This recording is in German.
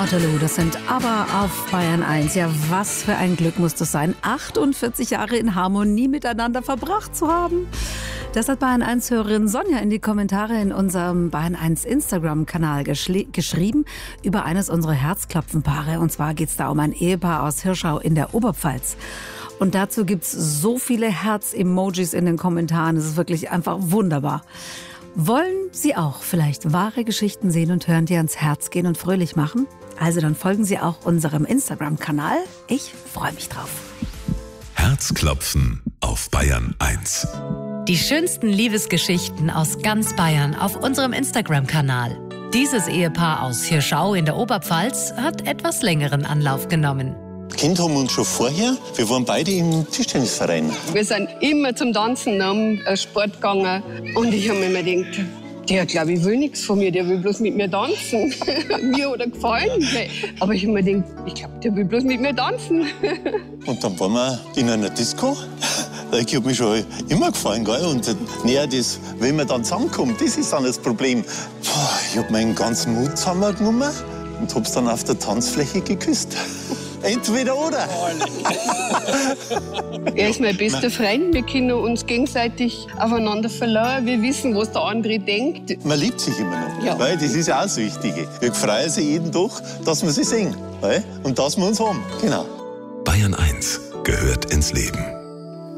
Waterloo, das sind aber auf Bayern 1. Ja, was für ein Glück muss das sein, 48 Jahre in Harmonie miteinander verbracht zu haben. Das hat Bayern 1-Hörerin Sonja in die Kommentare in unserem Bayern 1 Instagram-Kanal geschrieben über eines unserer Herzklopfenpaare. Und zwar geht es da um ein Ehepaar aus Hirschau in der Oberpfalz. Und dazu gibt es so viele Herz-Emojis in den Kommentaren. Es ist wirklich einfach wunderbar. Wollen Sie auch vielleicht wahre Geschichten sehen und hören, die ans Herz gehen und fröhlich machen? Also dann folgen Sie auch unserem Instagram-Kanal. Ich freue mich drauf. Herzklopfen auf Bayern 1. Die schönsten Liebesgeschichten aus ganz Bayern auf unserem Instagram-Kanal. Dieses Ehepaar aus Hirschau in der Oberpfalz hat etwas längeren Anlauf genommen. Kind haben wir uns schon vorher. Wir waren beide im Tischtennisverein. Wir sind immer zum Tanzen am Sport gegangen. Und ich habe mir immer gedacht, der, glaube ich, will nichts von mir, der will bloß mit mir tanzen. Mir hat er gefallen. Aber ich habe mir gedacht, ich glaube, der will bloß mit mir tanzen. Und dann waren wir in einer Disco. Ich habe mich schon immer gefallen, gell? Und das, wenn man dann zusammenkommt, das ist dann das Problem. Ich habe meinen ganzen Mut zusammengenommen und habe es dann auf der Tanzfläche geküsst. Entweder oder. Er ist mein bester Freund. Wir können uns gegenseitig aufeinander verlassen. Wir wissen, was der andere denkt. Man liebt sich immer noch. Ja. Weil das ist ja auch das Wichtige. Wir freuen uns jeden Tag, dass wir sie sehen. Weil? Und dass wir uns haben. Genau. Bayern 1 gehört ins Leben.